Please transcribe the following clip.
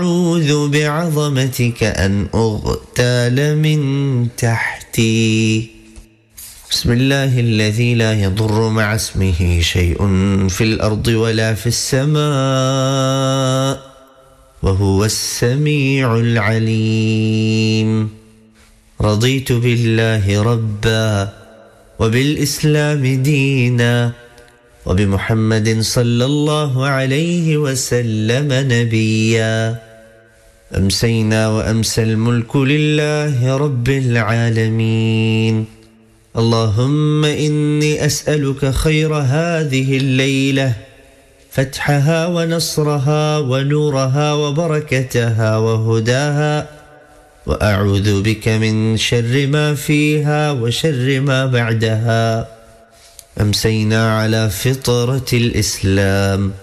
أعوذ بعظمتك أن أغتال من تحتي. بسم الله الذي لا يضر مع اسمه شيء في الأرض ولا في السماء وهو السميع العليم. رضيت بالله ربا وبالإسلام دينا وبمحمد صلى الله عليه وسلم نبيا. أمسينا وأمسى الملك لله رب العالمين. اللهم إني أسألك خير هذه الليلة، فتحها ونصرها ونورها وبركتها وهداها، وأعوذ بك من شر ما فيها وشر ما بعدها. أمسينا على فطرة الإسلام،